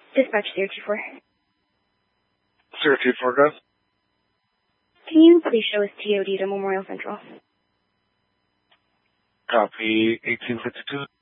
Dispatch 024. 024, guys. Can you please show us TOD to Memorial Central? Copy 1852.